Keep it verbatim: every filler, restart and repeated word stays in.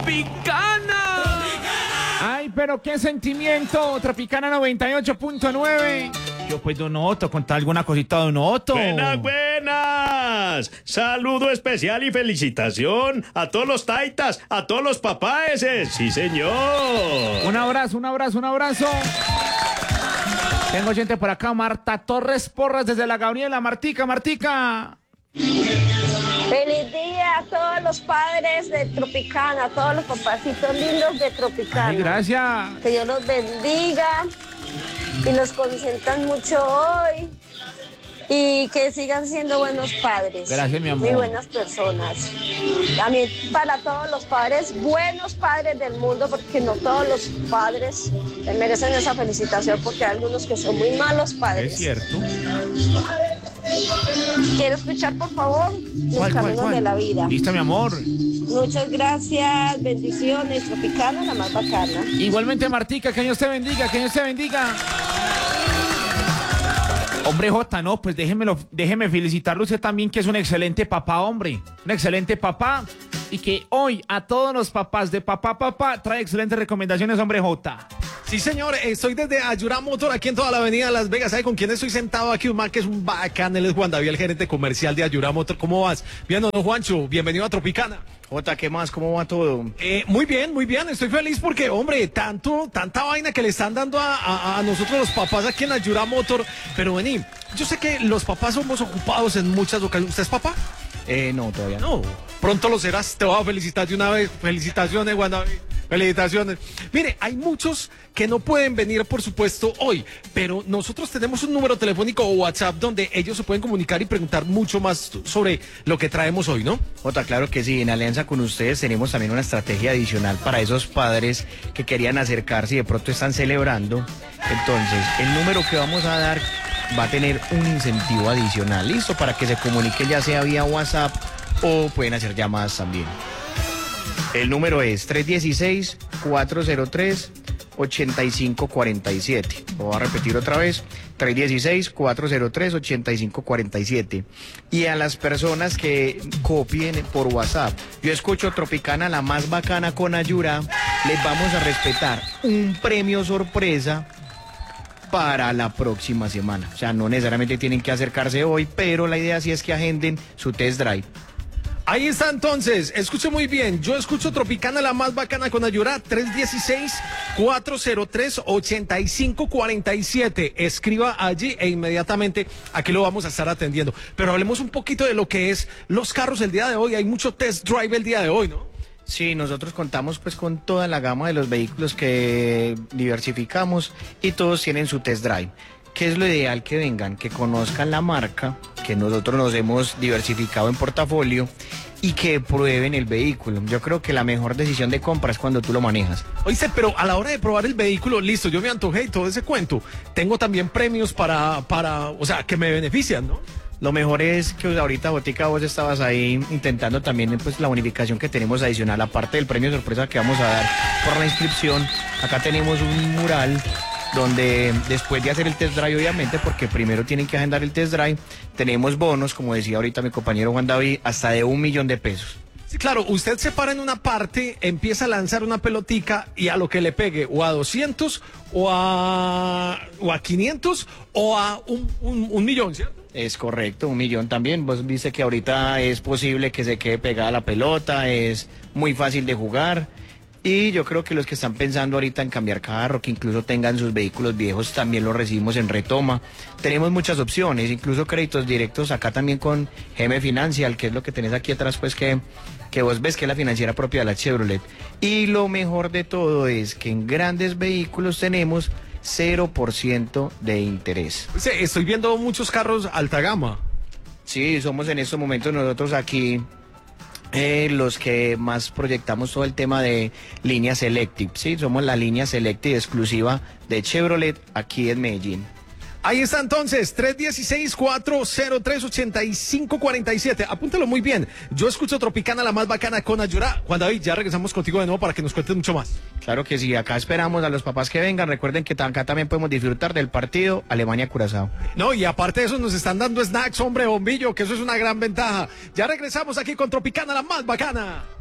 Tropicana. Ay, pero qué sentimiento. Tropicana noventa y ocho punto nueve. Yo pues Don Otto, contar alguna cosita de Don Otto. Buenas, buenas. Saludo especial y felicitación a todos los taitas, a todos los papáeses. Sí, señor. Un abrazo, un abrazo, un abrazo. Tengo gente por acá, Marta Torres Porras desde la Gabriela. Martica, Martica. Feliz día a todos los padres de Tropicana, a todos los papacitos lindos de Tropicana. Ay, gracias. Que Dios los bendiga y los consientan mucho hoy y que sigan siendo buenos padres. Gracias, mi amor. Muy buenas personas. También para todos los padres, buenos padres del mundo, porque no todos los padres merecen esa felicitación, porque hay algunos que son muy malos padres. Es cierto. Quiero escuchar, por favor, Los ¿Cuál, cuál, Caminos cuál? de la Vida. Listo, mi amor. Muchas gracias, bendiciones, Tropicana, la más bacana. Igualmente, Martica, que Dios te bendiga, que Dios te bendiga. Hombre, Jota, no, pues déjemelo, déjeme felicitarlo usted también, que es un excelente papá, hombre. Un excelente papá. Y que hoy a todos los papás de papá, papá, trae excelentes recomendaciones, hombre, Jota. Sí, señor, estoy desde Ayura Motor, aquí en toda la avenida de Las Vegas. ¿Sabe con quién estoy sentado aquí? Un man que es un bacán, él es Juan David, el gerente comercial de Ayura Motor. ¿Cómo vas? Bien, don Juancho, bienvenido a Tropicana. Jota, ¿qué más? ¿Cómo va todo? Eh, muy bien, muy bien, estoy feliz porque, hombre, tanto, tanta vaina que le están dando a, a, a nosotros los papás aquí en Ayura Motor. Pero vení, yo sé que los papás somos ocupados en muchas ocasiones. ¿Usted es papá? Eh, no, todavía no. No, pronto lo serás, te voy a felicitar de una vez. Felicitaciones, Juan David. Felicitaciones. Mire, hay muchos que no pueden venir, por supuesto, hoy, pero nosotros tenemos un número telefónico o WhatsApp donde ellos se pueden comunicar y preguntar mucho más sobre lo que traemos hoy, ¿no? Jota, claro que sí. En alianza con ustedes tenemos también una estrategia adicional para esos padres que querían acercarse y de pronto están celebrando. Entonces, el número que vamos a dar va a tener un incentivo adicional, listo, para que se comuniquen ya sea vía WhatsApp o pueden hacer llamadas también. El número es tres uno seis, cuatro cero tres, ocho cinco cuatro siete. Lo voy a repetir otra vez, tres uno seis, cuatro cero tres, ocho cinco cuatro siete. Y a las personas que copien por WhatsApp, yo escucho Tropicana, la más bacana con Ayura, les vamos a respetar un premio sorpresa para la próxima semana. O sea, no necesariamente tienen que acercarse hoy, pero la idea sí es que agenden su test drive. Ahí está entonces, escuche muy bien, yo escucho Tropicana, la más bacana con Ayura, tres uno seis, cuatro cero tres, ocho cinco cuatro siete. Escriba allí e inmediatamente aquí lo vamos a estar atendiendo. Pero hablemos un poquito de lo que es los carros el día de hoy, hay mucho test drive el día de hoy, ¿no? Sí, nosotros contamos pues con toda la gama de los vehículos que diversificamos y todos tienen su test drive. ¿Qué es lo ideal? Que vengan, que conozcan la marca, que nosotros nos hemos diversificado en portafolio y que prueben el vehículo. Yo creo que la mejor decisión de compra es cuando tú lo manejas. Oíste, pero a la hora de probar el vehículo, listo, yo me antojé y todo ese cuento. Tengo también premios para, para, o sea, que me benefician, ¿no? Lo mejor es que ahorita, Botica, vos estabas ahí intentando también pues la bonificación que tenemos adicional, aparte del premio sorpresa que vamos a dar por la inscripción. Acá tenemos un mural donde después de hacer el test drive, obviamente, porque primero tienen que agendar el test drive, tenemos bonos, como decía ahorita mi compañero Juan David, hasta de un millón de pesos. Sí, claro, usted se para en una parte, empieza a lanzar una pelotica y a lo que le pegue, o a doscientos, o a, o a quinientos, o a un, un, un millón, ¿cierto? Es correcto, un millón también. Vos viste que ahorita es posible que se quede pegada la pelota, es muy fácil de jugar. Y yo creo que los que están pensando ahorita en cambiar carro, que incluso tengan sus vehículos viejos, también los recibimos en retoma. Tenemos muchas opciones, incluso créditos directos acá también con G M Financial, que es lo que tenés aquí atrás, pues que, que vos ves que es la financiera propia de la Chevrolet. Y lo mejor de todo es que en grandes vehículos tenemos cero por ciento de interés. Sí, estoy viendo muchos carros alta gama. Sí, somos en estos momentos nosotros aquí Eh, los que más proyectamos todo el tema de línea Selective, sí, somos la línea Selective exclusiva de Chevrolet aquí en Medellín. Ahí está entonces, tres uno seis, cuatro cero tres, ocho cinco cuatro siete. Apúntalo muy bien. Yo escucho Tropicana, la más bacana con Ayura. Juan David, ya regresamos contigo de nuevo para que nos cuentes mucho más. Claro que sí, acá esperamos a los papás que vengan. Recuerden que acá también podemos disfrutar del partido Alemania-Curazao. No, y aparte de eso nos están dando snacks, hombre, bombillo, que eso es una gran ventaja. Ya regresamos aquí con Tropicana, la más bacana.